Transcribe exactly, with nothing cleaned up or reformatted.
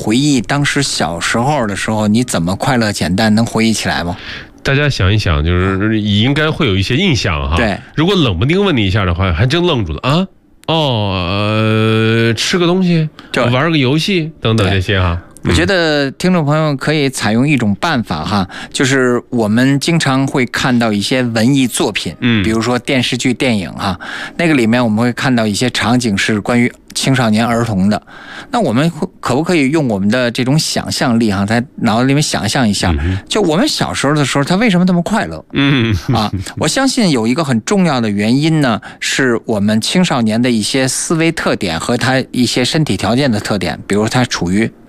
回忆当时小时候的时候，你怎么快乐简单，能回忆起来吗？ 大家想一想，就是应该会有一些印象哈。 对， 如果冷不丁问你一下的话，还真愣住了啊。哦，呃，吃个东西，玩个游戏等等这些哈。 我觉得听众朋友可以采用一种办法哈，就是我们经常会看到一些文艺作品，嗯，比如说电视剧、电影哈，那个里面我们会看到一些场景是关于青少年儿童的。那我们可不可以用我们的这种想象力哈，在脑子里面想象一下，就我们小时候的时候，他为什么这么快乐？嗯啊，我相信有一个很重要的原因呢，是我们青少年的一些思维特点和他一些身体条件的特点，比如他处于